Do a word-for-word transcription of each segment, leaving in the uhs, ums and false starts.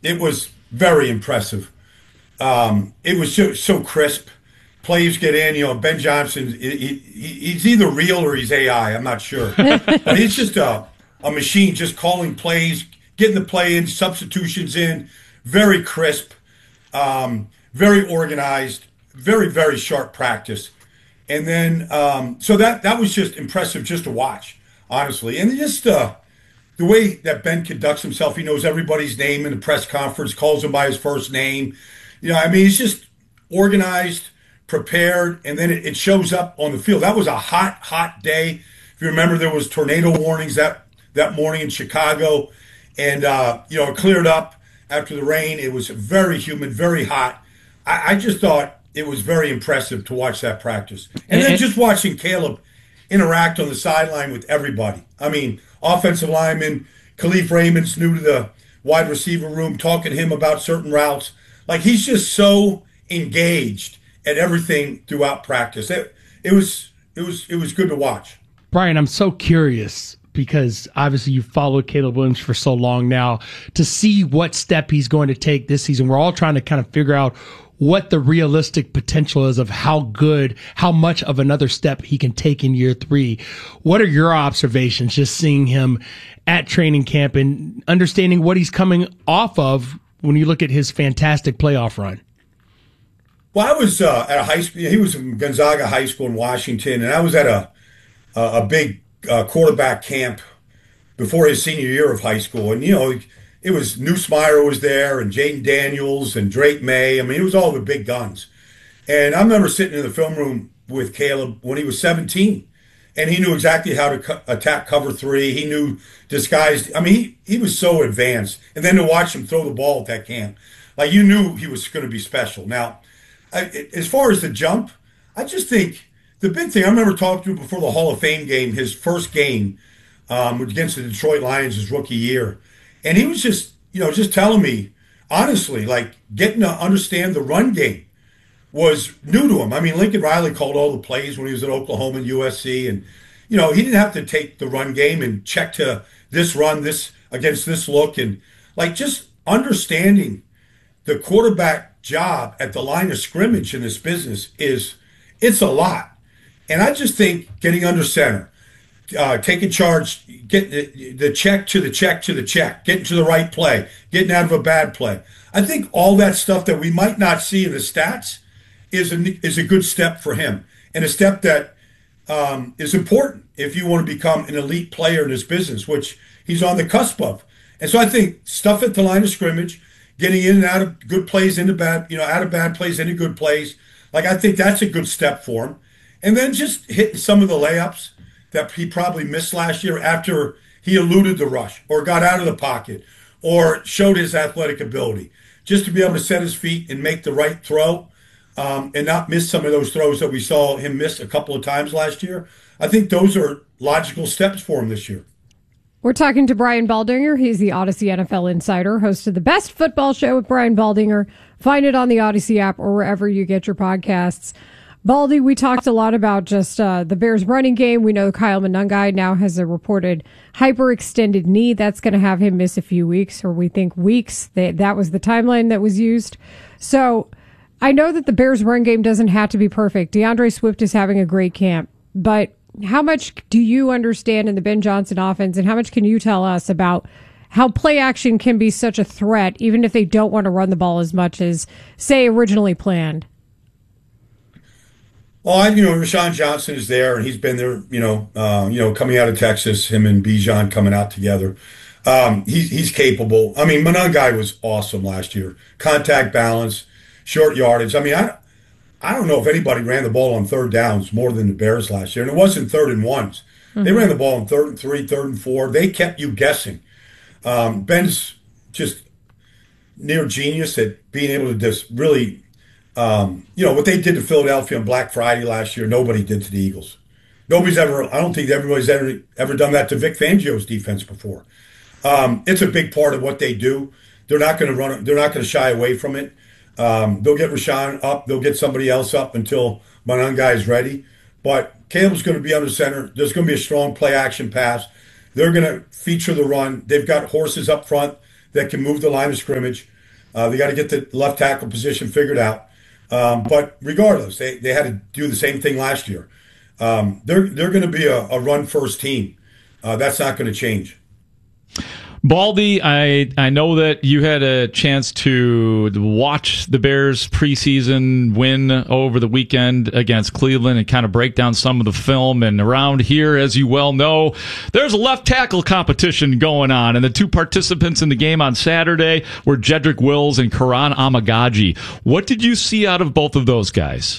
it was very impressive. Um, it was so, so crisp. Plays get in, you know, Ben Johnson, he, he, he's either real or he's A I. I'm not sure. But he's just a, a machine just calling plays, getting the play in, substitutions in, very crisp, um, very organized, very, very sharp practice. And then, um, so that, that was just impressive just to watch, honestly. And just uh, the way that Ben conducts himself, he knows everybody's name in the press conference, calls him by his first name. You know, I mean, he's just organized, prepared, and then it, it shows up on the field. That was a hot, hot day. If you remember, there was tornado warnings that, that morning in Chicago, and uh, you know, it cleared up after the rain. It was very humid, very hot. I, I just thought it was very impressive to watch that practice, and then just watching Caleb interact on the sideline with everybody. I mean, offensive lineman, Khalif Raymond's new to the wide receiver room, talking to him about certain routes. Like, he's just so engaged at everything throughout practice. It, it was it was it was good to watch. Brian, I'm so curious because obviously you've followed Caleb Williams for so long now to see what step he's going to take this season. We're all trying to kind of figure out what the realistic potential is of how good, how much of another step he can take in year three. What are your observations just seeing him at training camp and understanding what he's coming off of when you look at his fantastic playoff run? Well, I was uh, at a high school. He was in Gonzaga High School in Washington, and I was at a a, a big uh, quarterback camp before his senior year of high school. And, you know, it was Neusmeyer was there, and Jaden Daniels, and Drake May. I mean, it was all the big guns. And I remember sitting in the film room with Caleb when he was seventeen, and he knew exactly how to co- attack cover three. He knew disguised. I mean, he, he was so advanced. And then to watch him throw the ball at that camp, like, you knew he was going to be special. Now, I, as far as the jump, I just think the big thing, I remember talking to him before the Hall of Fame game, his first game um, against the Detroit Lions his rookie year. And he was just, you know, just telling me, honestly, like, getting to understand the run game was new to him. I mean, Lincoln Riley called all the plays when he was at Oklahoma and U S C. And, you know, he didn't have to take the run game and check to this run, this against this look. And, like, just understanding the quarterback job at the line of scrimmage in this business is, it's a lot. And I just think getting under center, uh, taking charge, getting the, the check to the check to the check, getting to the right play, getting out of a bad play. I think all that stuff that we might not see in the stats is a, is a good step for him, and a step that um, is important if you want to become an elite player in this business, which he's on the cusp of. And so I think stuff at the line of scrimmage, getting in and out of good plays into bad, you know, out of bad plays into good plays. Like, I think that's a good step for him. And then just hitting some of the layups that he probably missed last year after he eluded the rush or got out of the pocket or showed his athletic ability. Just to be able to set his feet and make the right throw um, and not miss some of those throws that we saw him miss a couple of times last year. I think those are logical steps for him this year. We're talking to Brian Baldinger. He's the Odyssey N F L Insider, host of the Best Football Show with Brian Baldinger. Find it on the Odyssey app or wherever you get your podcasts. Baldy, we talked a lot about just uh, the Bears running game. We know Kyle Monangai now has a reported hyperextended knee. That's going to have him miss a few weeks, or we think weeks. That, that was the timeline that was used. So I know that the Bears run game doesn't have to be perfect. DeAndre Swift is having a great camp, but how much do you understand in the Ben Johnson offense, and how much can you tell us about how play action can be such a threat, even if they don't want to run the ball as much as, say, originally planned? Well, I, you know, Rashawn Johnson is there, and he's been there, you know, uh, you know, coming out of Texas, him and Bijan coming out together. Um, he's, he's capable. I mean, Monangai was awesome last year. Contact balance, short yardage. I mean, I I don't know if anybody ran the ball on third downs more than the Bears last year. And it wasn't third and ones. Mm-hmm. They ran the ball on third and three, third and four. They kept you guessing. Um, Ben's just near genius at being able to just really, um, you know, what they did to Philadelphia on Black Friday last year, nobody did to the Eagles. Nobody's ever, I don't think everybody's ever, ever done that to Vic Fangio's defense before. Um, it's a big part of what they do. They're not going to run, they're not going to shy away from it. Um, they'll get Rashawn up. They'll get somebody else up until Monangai is ready. But Caleb's going to be under center. There's going to be a strong play action pass. They're going to feature the run. They've got horses up front that can move the line of scrimmage. Uh, they got to get the left tackle position figured out. Um, but regardless, they, they had to do the same thing last year. Um, they're they're going to be a, a run first team. Uh, that's not going to change. Baldy, I I know that you had a chance to watch the Bears preseason win over the weekend against Cleveland and kind of break down some of the film. And around here, as you well know, there's a left tackle competition going on. And the two participants in the game on Saturday were Jedrick Wills and Karan Amagaji. What did you see out of both of those guys?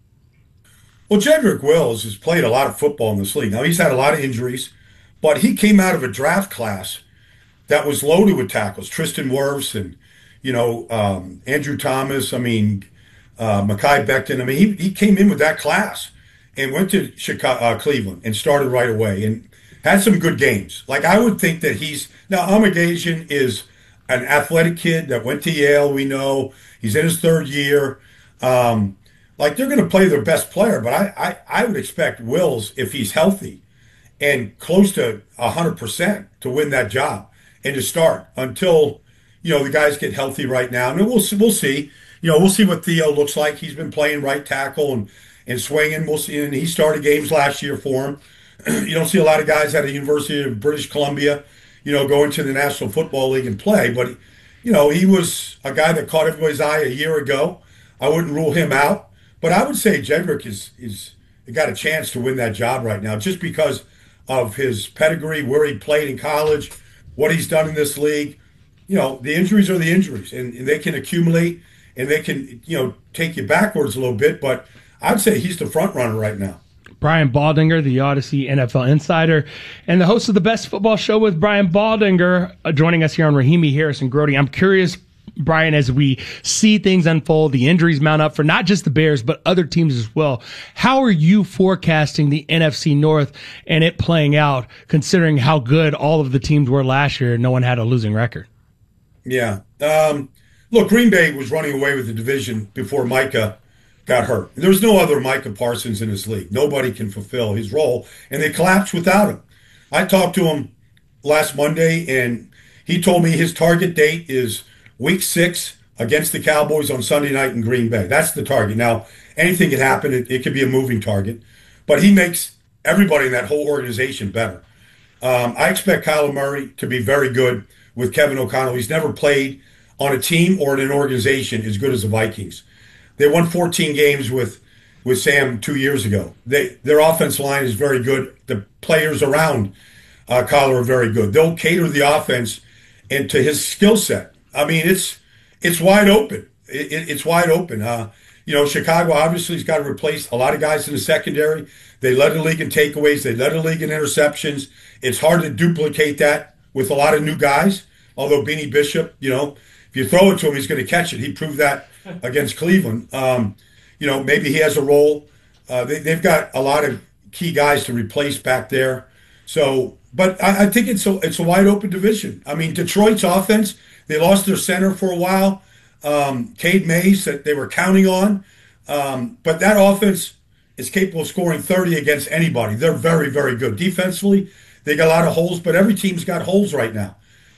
Well, Jedrick Wills has played a lot of football in this league. Now, he's had a lot of injuries, but he came out of a draft class that was loaded with tackles. Tristan Wirfs and, you know, um, Andrew Thomas, I mean, uh, Mekhi Becton. I mean, he, he came in with that class and went to Chicago, uh, Cleveland and started right away and had some good games. Like, I would think that he's – now, Amagajian is an athletic kid that went to Yale, we know. He's in his third year. Um, like, they're going to play their best player, but I, I, I would expect Wills, if he's healthy and close to one hundred percent, to win that job and to start until, you know, the guys get healthy right now. And we'll see, we'll see. You know, we'll see what Theo looks like. He's been playing right tackle and, and swinging. We'll see. And he started games last year for him. You don't see a lot of guys at the University of British Columbia, you know, go into the National Football League and play. But, you know, he was a guy that caught everybody's eye a year ago. I wouldn't rule him out. But I would say Jedrick is, is got a chance to win that job right now just because of his pedigree, where he played in college, what he's done in this league. You know, the injuries are the injuries, and, and they can accumulate, and they can, you know, take you backwards a little bit. But I'd say he's the front runner right now. Brian Baldinger, the Odyssey N F L insider, and the host of the Best Football Show with Brian Baldinger, uh, joining us here on Rahimi, Harris, and Grody. I'm curious, Brian, as we see things unfold, the injuries mount up for not just the Bears, but other teams as well. How are you forecasting the N F C North and it playing out, considering how good all of the teams were last year and no one had a losing record? Yeah. Um, look, Green Bay was running away with the division before Micah got hurt. There's no other Micah Parsons in this league. Nobody can fulfill his role, and they collapsed without him. I talked to him last Monday, and he told me his target date is Week six against the Cowboys on Sunday night in Green Bay. That's the target. Now, anything can happen. It, it could be a moving target. But he makes everybody in that whole organization better. Um, I expect Kyler Murray to be very good with Kevin O'Connell. He's never played on a team or in an organization as good as the Vikings. They won fourteen games with, with Sam two years ago. They, their offense line is very good. The players around uh, Kyler are very good. They'll cater the offense into his skill set. I mean, it's it's wide open. It, it, it's wide open. Uh, you know, Chicago obviously has got to replace a lot of guys in the secondary. They led the league in takeaways. They led the league in interceptions. It's hard to duplicate that with a lot of new guys. Although Beanie Bishop, you know, if you throw it to him, he's going to catch it. He proved that against Cleveland. Um, you know, maybe he has a role. Uh, they, they've got a lot of key guys to replace back there. So, but I, I think it's a, it's a wide open division. I mean, Detroit's offense, they lost their center for a while, um, Cade Mays, that they were counting on. Um, but that offense is capable of scoring thirty against anybody. They're very, very good. Defensively, they got a lot of holes, but every team's got holes right now.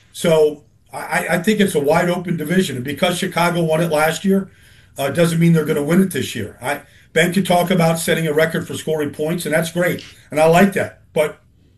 So I, I think it's a wide open division. And because Chicago won it last year, uh, doesn't mean they're going to win it this year. I, Ben could talk about setting a record for scoring points, and that's great. And I like that. But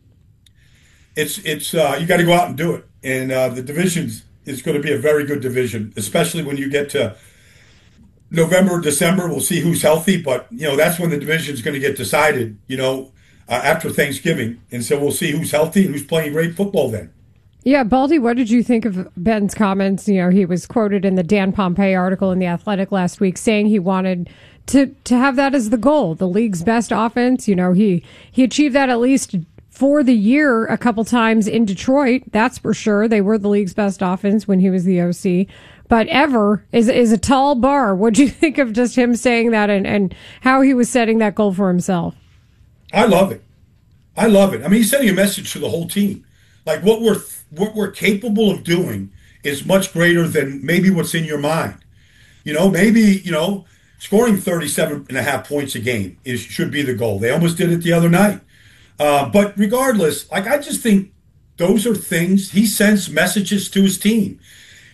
it's it's uh, you got to go out and do it. And uh, the divisions is going to be a very good division, especially when you get to November, December. We'll see who's healthy, but you know that's when the division is going to get decided. You know, uh, after Thanksgiving, and so we'll see who's healthy and who's playing great football then. Yeah, Baldy, what did you think of Ben's comments? You know, he was quoted in the Dan Pompei article in The Athletic last week saying he wanted to to have that as the goal, the league's best offense. You know, he he achieved that at least for the year a couple times in Detroit. That's for sure. They were the league's best offense when he was the O C. But ever is is a tall bar. What do you think of just him saying that and, and how he was setting that goal for himself? I love it. I love it. I mean, he's sending a message to the whole team. Like what we're what we're capable of doing is much greater than maybe what's in your mind. You know, maybe, you know, scoring thirty-seven and a half points a game is should be the goal. They almost did it the other night. Uh, but regardless, like I just think those are things he sends messages to his team.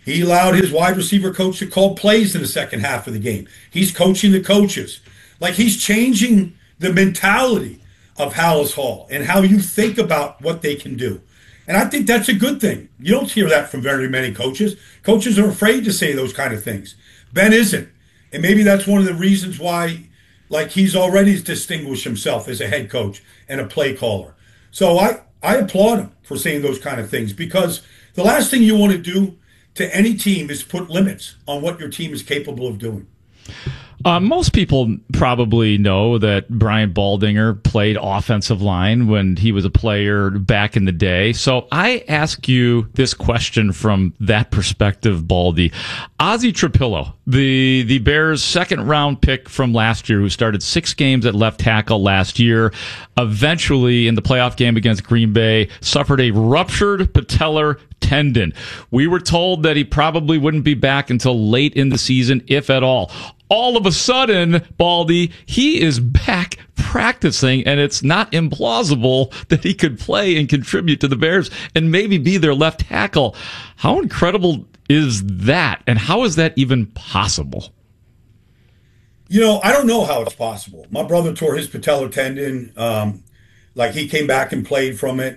He allowed his wide receiver coach to call plays in the second half of the game. He's coaching the coaches. Like, he's changing the mentality of Halas Hall and how you think about what they can do. And I think that's a good thing. You don't hear that from very many coaches. Coaches are afraid to say those kind of things. Ben isn't. And maybe that's one of the reasons why, like, he's already distinguished himself as a head coach and a play caller. So I, I applaud him for saying those kind of things, because the last thing you want to do to any team is put limits on what your team is capable of doing. Uh, most people probably know that Brian Baldinger played offensive line when he was a player back in the day. So I ask you this question from that perspective, Baldy. Ozzy Trapillo, the, the Bears' second round pick from last year, who started six games at left tackle last year, eventually in the playoff game against Green Bay, suffered a ruptured patellar tendon. We were told that he probably wouldn't be back until late in the season, if at all. All of a sudden, Baldy, he is back practicing, and it's not implausible that he could play and contribute to the Bears and maybe be their left tackle. How incredible is that, and how is that even possible? You know, I don't know how it's possible. My brother tore his patellar tendon. Um, like, he came back and played from it.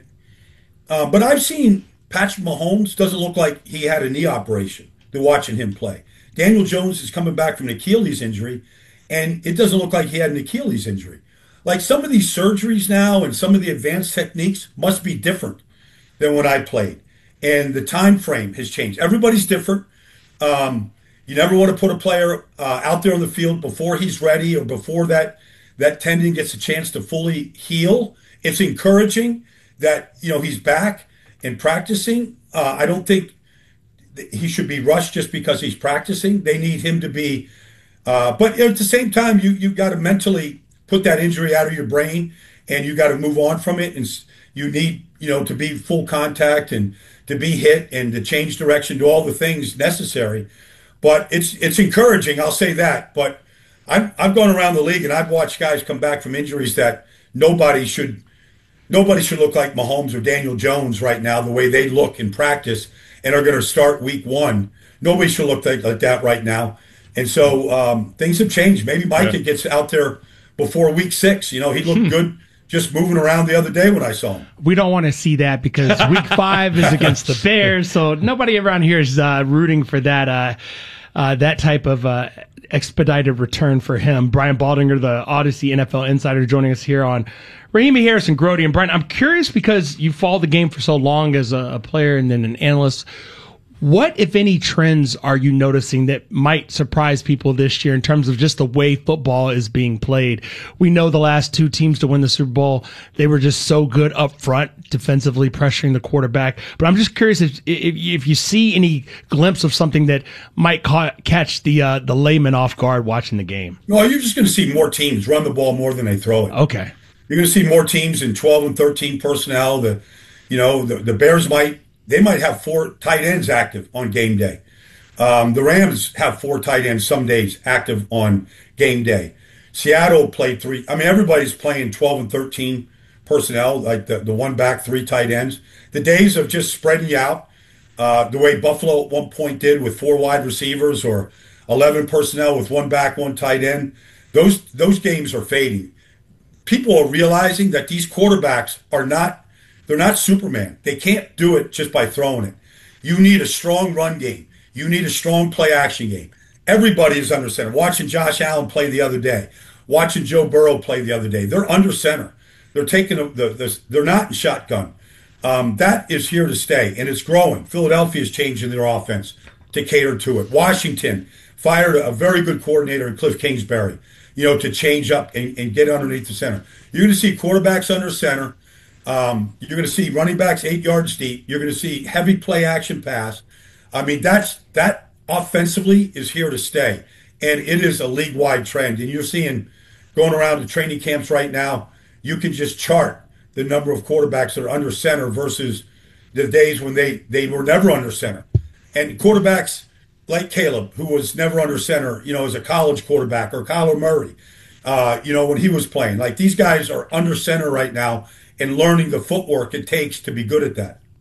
Uh, but I've seen Patrick Mahomes doesn't look like he had a knee operation to watching him play. Daniel Jones is coming back from an Achilles injury, and it doesn't look like he had an Achilles injury. Like, some of these surgeries now and some of the advanced techniques must be different than when I played. And the time frame has changed. Everybody's different. Um, you never want to put a player uh, out there on the field before he's ready or before that, that tendon gets a chance to fully heal. It's encouraging that, you know, he's back and practicing. Uh, I don't think he should be rushed just because he's practicing. They need him to be, uh, but at the same time, you you got to mentally put that injury out of your brain, and you got to move on from it. And you need, you know, to be full contact and to be hit and to change direction, do all the things necessary. But it's it's encouraging, I'll say that. But I've I've gone around the league and I've watched guys come back from injuries that nobody should nobody should look like Mahomes or Daniel Jones right now, the way they look in practice and are going to start week one. Nobody should look like, like that right now. And so um, things have changed. Maybe Micah yeah. gets out there before week six. You know, he looked hmm. good just moving around the other day when I saw him. We don't want to see that because week five is against the Bears. So nobody around here is uh, rooting for that uh, uh, that type of uh, expedited return for him. Brian Baldinger, the Odyssey N F L insider, joining us here on Rahimi Harrison, Grody, and Brian. I'm curious because you followed the game for so long as a, a player and then an analyst. What, if any, trends are you noticing that might surprise people this year in terms of just the way football is being played? We know the last two teams to win the Super Bowl, they were just so good up front, defensively pressuring the quarterback. But I'm just curious if if, if you see any glimpse of something that might ca- catch the uh, the layman off guard watching the game. No, you're just going to see more teams run the ball more than they throw it. Okay. You're going to see more teams in twelve and thirteen personnel. The, you know, the, the Bears might they might have four tight ends active on game day. Um, the Rams have four tight ends some days active on game day. Seattle played three. I mean, everybody's playing twelve and thirteen personnel, like the, the one back, three tight ends. The days of just spreading you out, uh, the way Buffalo at one point did with four wide receivers or eleven personnel with one back, one tight end, those those games are fading. People are realizing that these quarterbacks are not, they're not Superman. They can't do it just by throwing it. You need a strong run game. You need a strong play action game. Everybody is under center. Watching Josh Allen play the other day, watching Joe Burrow play the other day, they're under center. They're taking the, the, the they're not in shotgun. Um, that is here to stay, and it's growing. Philadelphia is changing their offense to cater to it. Washington fired a very good coordinator in Cliff Kingsbury, you know, to change up and, and get underneath the center. You're going to see quarterbacks under center. Um, you're going to see running backs eight yards deep. You're going to see heavy play action pass. I mean, that's that offensively is here to stay, and it is a league-wide trend. And you're seeing going around the training camps right now, you can just chart the number of quarterbacks that are under center versus the days when they, they were never under center. And quarterbacks like Caleb, who was never under center, you know, as a college quarterback, or Kyler Murray, uh, you know, when he was playing. Like, these guys are under center right now and learning the footwork it takes to be good at that.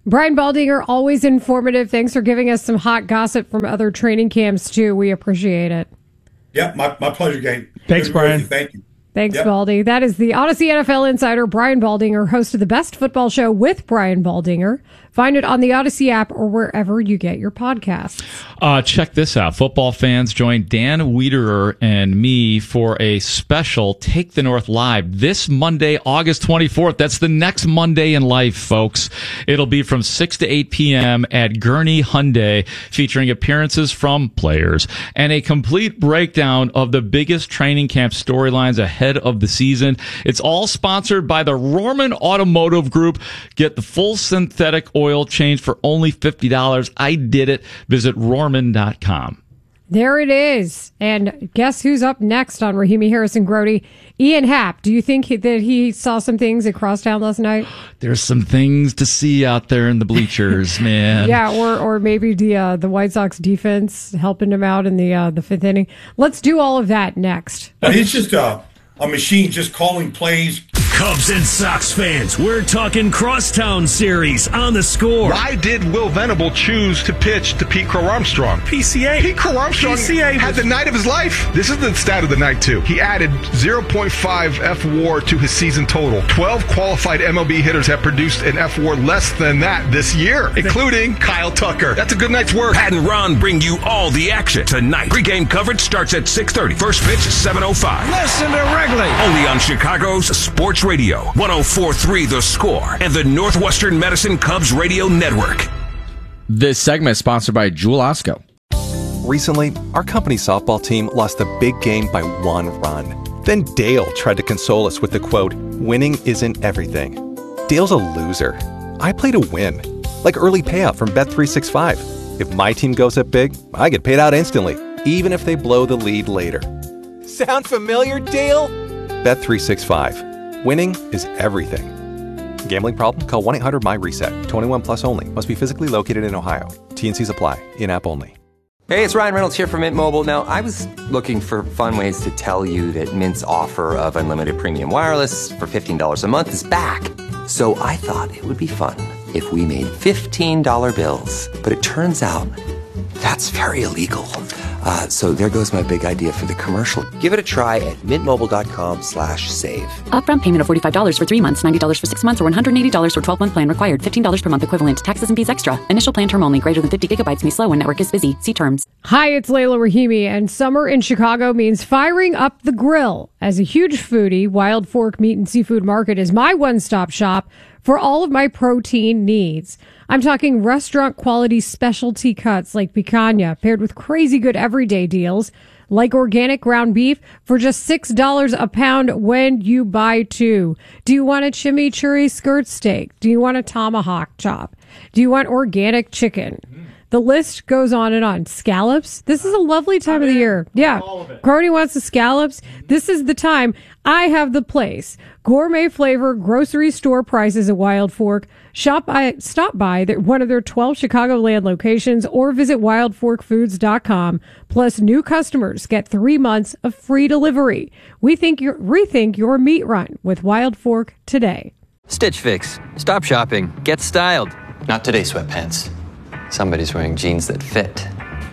Brian Baldinger, always informative. Thanks for giving us some hot gossip from other training camps, too. We appreciate it. Yeah, my, my pleasure, Kate. Thanks, Brian. Thank you. Thanks, Yep. Baldy. That is the Odyssey N F L insider, Brian Baldinger, host of the Best Football Show with Brian Baldinger. Find it on the Odyssey app or wherever you get your podcasts. Uh, check this out. Football fans, join Dan Wiederer and me for a special Take the North Live this Monday, August twenty-fourth. That's the next Monday in life, folks. It'll be from six to eight p.m. at Gurney Hyundai, featuring appearances from players and a complete breakdown of the biggest training camp storylines ahead of the season. It's all sponsored by the Rorman Automotive Group. Get the full synthetic oil change for only fifty dollars. I did it. Visit Rorman dot com. There it is. And guess who's up next on Rahimi Harrison Grody? Ian Happ. Do you think he, that he saw some things at Crosstown last night? There's some things to see out there in the bleachers, man. Yeah, or or maybe the uh, the White Sox defense helping him out in the uh, the fifth inning. Let's do all of that next. It's just a, a machine just calling plays. Cubs and Sox fans, we're talking Crosstown Series on The Score. Why did Will Venable choose to pitch to Pete Crow Armstrong? P C A. Pete Crow Armstrong P C A had was- the night of his life. This is the stat of the night, too. He added zero point five F W A R to his season total. twelve qualified M L B hitters have produced an F W A R less than that this year, including Kyle Tucker. That's a good night's work. Pat and Ron bring you all the action tonight. Pre-game coverage starts at six thirty. First pitch, seven oh five. Listen to Wrigley. Only on Chicago's Sports Radio, one oh four point three The Score, and the Northwestern Medicine Cubs Radio Network. This segment is sponsored by Jewel Osco. Recently, our company's softball team lost a big game by one run. Then Dale tried to console us with the quote, "Winning isn't everything." Dale's a loser. I play to win. Like early payout from Bet three sixty-five. If my team goes up big, I get paid out instantly, even if they blow the lead later. Sound familiar, Dale? Bet three sixty-five. Winning is everything. Gambling problem? Call one eight hundred M Y reset. twenty-one plus only. Must be physically located in Ohio. T N Cs apply. In-app only. Hey, it's Ryan Reynolds here from Mint Mobile. Now, I was looking for fun ways to tell you that Mint's offer of unlimited premium wireless for fifteen dollars a month is back. So I thought it would be fun if we made fifteen dollar bills. But it turns out that's very illegal. Uh, so there goes my big idea for the commercial. Give it a try at mintmobile.com slash save. Upfront payment of forty-five dollars for three months, ninety dollars for six months, or one hundred eighty dollars for twelve-month plan required. fifteen dollars per month equivalent. Taxes and fees extra. Initial plan term only. Greater than fifty gigabytes may slow when network is busy. See terms. Hi, it's Layla Rahimi, and summer in Chicago means firing up the grill. As a huge foodie, Wild Fork Meat and Seafood Market is my one-stop shop for all of my protein needs. I'm talking restaurant quality specialty cuts like picanha paired with crazy good everyday deals like organic ground beef for just six dollars a pound when you buy two. Do you want a chimichurri skirt steak? Do you want a tomahawk chop? Do you want organic chicken? The list goes on and on. Scallops. This is a lovely time of the year. Yeah. Crony wants the scallops. This is the time. I have the place. Gourmet flavor, grocery store prices at Wild Fork. Shop by, stop by their, one of their twelve Chicagoland locations or visit wild fork foods dot com. Plus, new customers get three months of free delivery. We think you rethink your meat run with Wild Fork today. Stitch Fix. Stop shopping. Get styled. Not today, sweatpants. Somebody's wearing jeans that fit.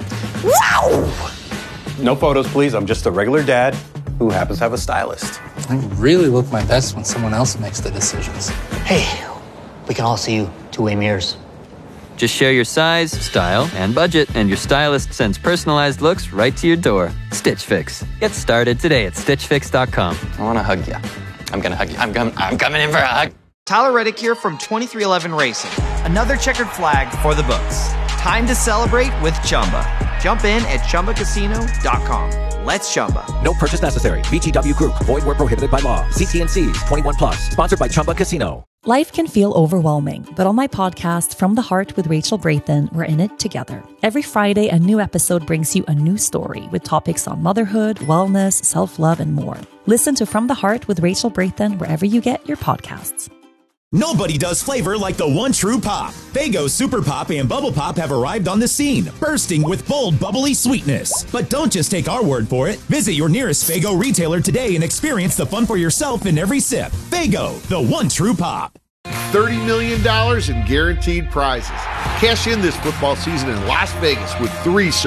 Wow! No photos, please. I'm just a regular dad who happens to have a stylist. I really look my best when someone else makes the decisions. Hey, we can all see you two-way mirrors. Just share your size, style, and budget, and your stylist sends personalized looks right to your door. Stitch Fix. Get started today at stitch fix dot com. I want to hug you. I'm going to hug you. I'm, com- I'm coming in for a hug. Tyler Reddick here from twenty-three eleven Racing. Another checkered flag for the books. Time to celebrate with Chumba. Jump in at chumba casino dot com. Let's Chumba. No purchase necessary. V G W Group. Void where prohibited by law. See T N Cs. twenty-one plus. Sponsored by Chumba Casino. Life can feel overwhelming, but on my podcast, From the Heart with Rachel Brathen, we're in it together. Every Friday, a new episode brings you a new story with topics on motherhood, wellness, self-love, and more. Listen to From the Heart with Rachel Brathen wherever you get your podcasts. Nobody does flavor like the one true pop. Faygo Super Pop and Bubble Pop have arrived on the scene, bursting with bold, bubbly sweetness. But don't just take our word for it. Visit your nearest Faygo retailer today and experience the fun for yourself in every sip. Faygo, the one true pop. thirty million dollars in guaranteed prizes. Cash in this football season in Las Vegas with three